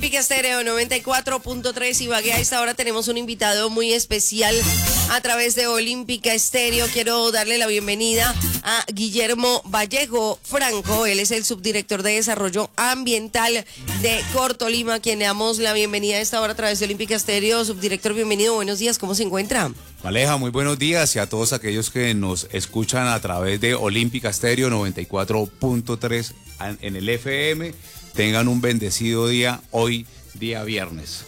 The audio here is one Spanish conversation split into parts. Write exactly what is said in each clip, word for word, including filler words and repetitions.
Olímpica Estéreo noventa y cuatro punto tres Ibagué. A esta hora tenemos un invitado muy especial a través de Olímpica Estéreo. Quiero darle la bienvenida a Guillermo Vallejo Franco. Él es el subdirector de Desarrollo Ambiental de Cortolima, quien le damos la bienvenida a esta hora a través de Olímpica Estéreo. Subdirector, bienvenido. Buenos días. ¿Cómo se encuentra? Maleja, muy buenos días y a todos aquellos que nos escuchan a través de Olímpica Estéreo noventa y cuatro punto tres en el F M. Tengan un bendecido día hoy, día viernes.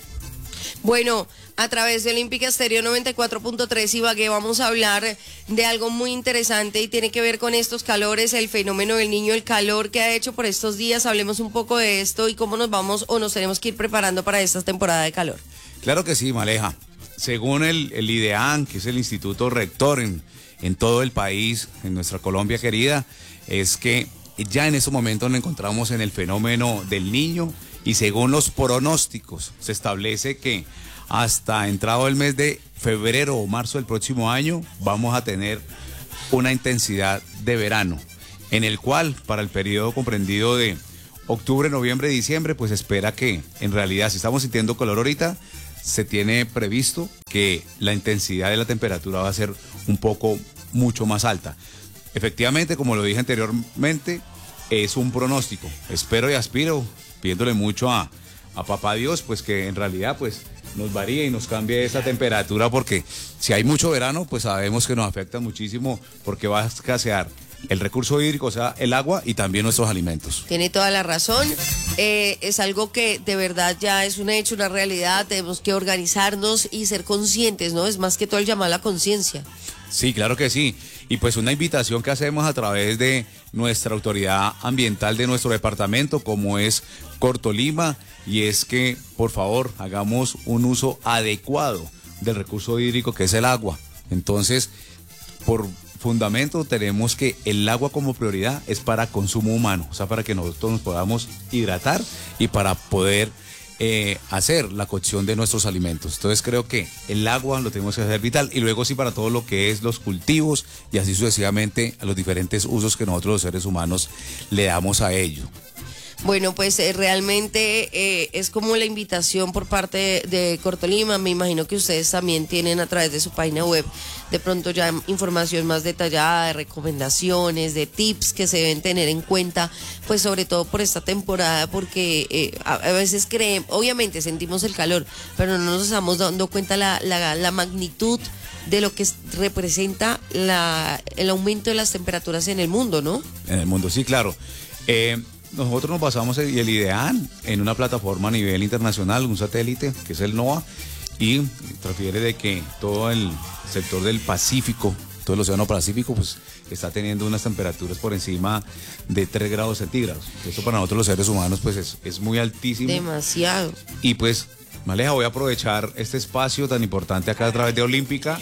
Bueno, a través de Olímpica Estéreo noventa y cuatro punto tres Ibagué vamos a hablar de algo muy interesante y tiene que ver con estos calores, el fenómeno del niño, el calor que ha hecho por estos días. Hablemos un poco de esto y cómo nos vamos o nos tenemos que ir preparando para esta temporada de calor. Claro que sí, Maleja. Según el, el IDEAN, que es el Instituto Rector en, en todo el país, en nuestra Colombia querida, es que ya en estos momentos nos encontramos en el fenómeno del niño y según los pronósticos se establece que hasta entrado el mes de febrero o marzo del próximo año vamos a tener una intensidad de verano, en el cual para el periodo comprendido de octubre, noviembre, diciembre, pues espera que en realidad si estamos sintiendo calor ahorita, se tiene previsto que la intensidad de la temperatura va a ser un poco mucho más alta. Efectivamente, como lo dije anteriormente, es un pronóstico. Espero y aspiro, pidiéndole mucho a, a Papá Dios, pues que en realidad pues nos varíe y nos cambie esa temperatura, porque si hay mucho verano, pues sabemos que nos afecta muchísimo, porque va a escasear el recurso hídrico, o sea, el agua y también nuestros alimentos. Tiene toda la razón. Eh, es algo que de verdad ya es un hecho, una realidad. Tenemos que organizarnos y ser conscientes, ¿no? Es más que todo el llamar a la conciencia. Sí, claro que sí. Y pues una invitación que hacemos a través de nuestra autoridad ambiental de nuestro departamento, como es Cortolima, y es que, por favor, hagamos un uso adecuado del recurso hídrico que es el agua. Entonces, por fundamento tenemos que el agua como prioridad es para consumo humano, o sea, para que nosotros nos podamos hidratar y para poder eh, hacer la cocción de nuestros alimentos. Entonces creo que el agua lo tenemos que hacer vital y luego sí para todo lo que es los cultivos y así sucesivamente a los diferentes usos que nosotros los seres humanos le damos a ello. Bueno, pues eh, realmente eh, es como la invitación por parte de, de Cortolima. Me imagino que ustedes también tienen a través de su página web de pronto ya información más detallada, de recomendaciones, de tips que se deben tener en cuenta, pues sobre todo por esta temporada, porque eh, a, a veces creemos, obviamente sentimos el calor, pero no nos estamos dando cuenta la, la, la magnitud de lo que representa la, el aumento de las temperaturas en el mundo, ¿no? En el mundo, sí, claro. Eh, Nosotros nos basamos en el IDEAN en una plataforma a nivel internacional, un satélite que es el NOAA, y refiere de que todo el sector del Pacífico, todo el océano Pacífico, pues está teniendo unas temperaturas por encima de tres grados centígrados. Esto para nosotros los seres humanos pues es, es muy altísimo. Demasiado. Y pues, Maleja, voy a aprovechar este espacio tan importante acá a través de Olímpica,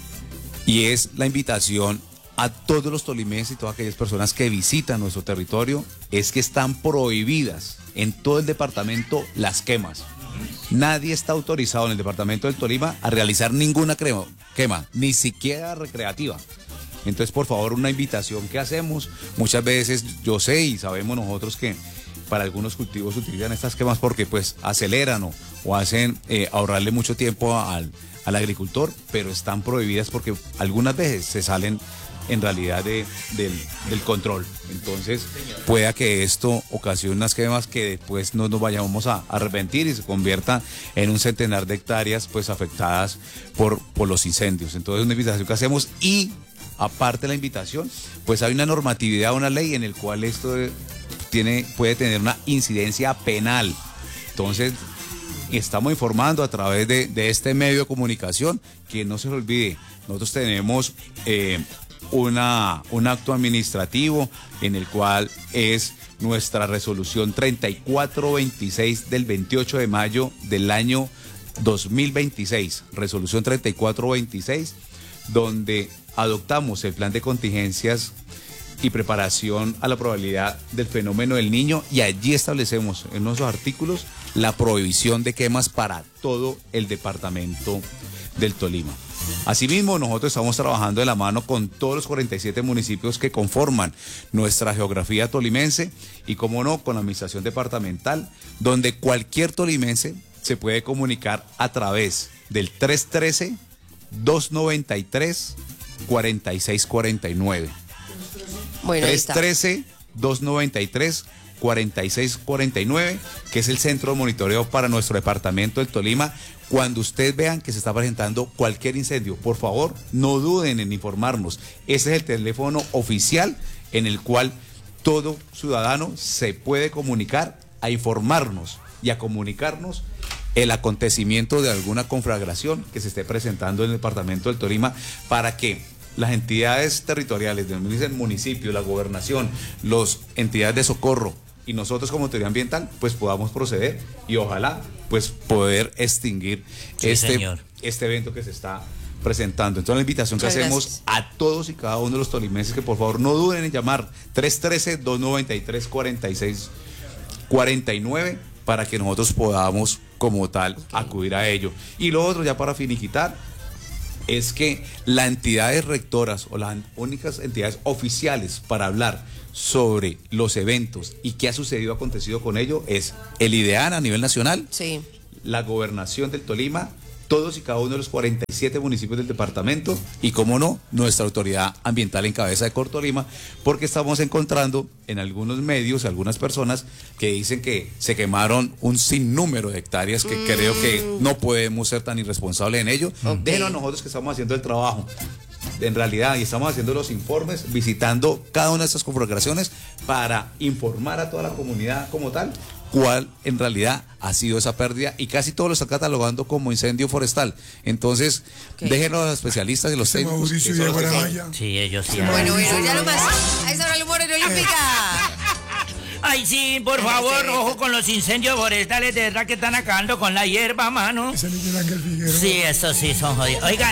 y es la invitación a todos los tolimenses y todas aquellas personas que visitan nuestro territorio, es que están prohibidas en todo el departamento las quemas. Nadie está autorizado en el departamento del Tolima a realizar ninguna crema, quema, ni siquiera recreativa. Entonces, por favor, una invitación que hacemos. Muchas veces yo sé y sabemos nosotros que para algunos cultivos se utilizan estas quemas porque pues aceleran o, o hacen eh, ahorrarle mucho tiempo al, al agricultor, pero están prohibidas porque algunas veces se salen en realidad de, del, del control. Entonces pueda que esto ocasione unas quemas que después no nos vayamos a arrepentir y se convierta en un centenar de hectáreas pues afectadas por, por los incendios. Entonces una invitación que hacemos, y aparte de la invitación pues hay una normatividad, una ley en el cual esto tiene, puede tener una incidencia penal. Entonces estamos informando a través de, de este medio de comunicación que no se le olvide, nosotros tenemos eh, Una, un acto administrativo en el cual es nuestra resolución treinta y cuatro veintiséis del veintiocho de mayo del año dos mil veintiséis, resolución treinta y cuatro veintiséis, donde adoptamos el plan de contingencias y preparación a la probabilidad del fenómeno del niño, y allí establecemos en nuestros artículos la prohibición de quemas para todo el departamento del Tolima. Asimismo, nosotros estamos trabajando de la mano con todos los cuarenta y siete municipios que conforman nuestra geografía tolimense y, como no, con la administración departamental, donde cualquier tolimense se puede comunicar a través del tres uno tres, dos nueve tres, cuatro seis cuatro nueve. Bueno, tres uno tres, dos nueve tres, cuatro seis cuatro nueve, que es el centro de monitoreo para nuestro departamento del Tolima. Cuando ustedes vean que se está presentando cualquier incendio, por favor, no duden en informarnos. Ese es el teléfono oficial en el cual todo ciudadano se puede comunicar a informarnos y a comunicarnos el acontecimiento de alguna conflagración que se esté presentando en el departamento del Tolima, para que las entidades territoriales del municipio, la gobernación, las entidades de socorro y nosotros como autoridad ambiental pues podamos proceder y ojalá pues poder extinguir sí, este, este evento que se está presentando. Entonces la invitación que Muchas hacemos gracias. a todos y cada uno de los tolimenses, que por favor no duden en llamar tres uno tres, dos nueve tres, cuatro seis cuatro nueve para que nosotros podamos como tal okay. acudir a ello. Y lo otro, ya para finiquitar, es que las entidades rectoras o las únicas entidades oficiales para hablar sobre los eventos y qué ha sucedido, acontecido con ello, es el IDEAN a nivel nacional, sí. la gobernación del Tolima, todos y cada uno de los cuarenta y siete municipios del departamento y, como no, nuestra autoridad ambiental en cabeza de Cortolima, porque estamos encontrando en algunos medios, algunas personas que dicen que se quemaron un sinnúmero de hectáreas, que mm. creo que no podemos ser tan irresponsables en ello. Okay. Déjenos a nosotros que estamos haciendo el trabajo, en realidad, y estamos haciendo los informes, visitando cada una de estas conflagraciones para informar a toda la comunidad como tal cuál en realidad ha sido esa pérdida, y casi todos lo están catalogando como incendio forestal. Entonces, okay. déjenos a los especialistas y los técnicos. Mauricio y Guarabaya. Sí, ellos sí. Bueno, bueno, ya nomás. Ahí está el humor en Olímpica. Ay, sí, por favor, ojo con los incendios forestales, de verdad que están acabando con la hierba, mano. Ese Miguel Ángel Figueroa. Sí, eso sí, son jodidos. Oiga,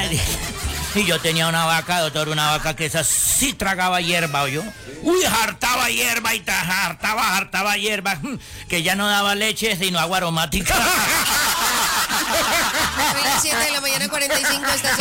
y yo tenía una vaca, doctor, una vaca que esa sí tragaba hierba, ¿oyó? Uy, hartaba hierba y hartaba, hartaba hierba, que ya no daba leche, sino agua aromática. A las siete de la mañana, cuarenta y cinco, estación.